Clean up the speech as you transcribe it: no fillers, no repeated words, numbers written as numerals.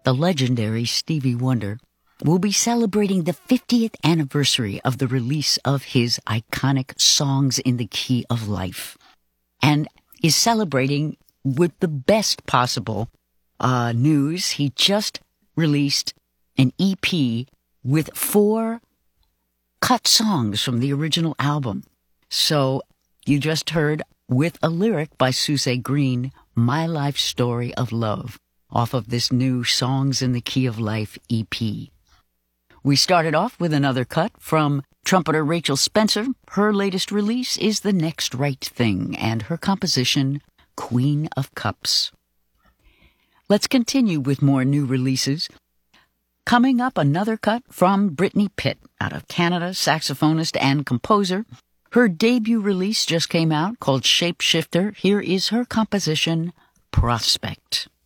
the legendary Stevie Wonder, will be celebrating the 50th anniversary of the release of his iconic Songs in the Key of Life, and is celebrating with the best possible news. He just released an EP with 4 cut songs from the original album. So you just heard, with a lyric by Suze Green, My Life Story of Love, off of this new Songs in the Key of Life EP. We started off with another cut from trumpeter Rachel Spencer. Her latest release is The Next Right Thing, and her composition, Queen of Cups. Let's continue with more new releases. Coming up, another cut from Brittany Pitt, out of Canada, saxophonist and composer. Her debut release just came out, called Shapeshifter. Here is her composition, Prospect.